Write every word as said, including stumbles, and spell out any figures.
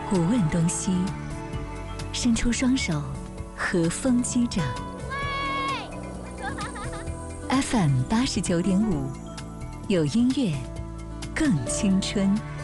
不问东西，伸出双手，和风击掌。F M 八十九点五，有音乐，更青春。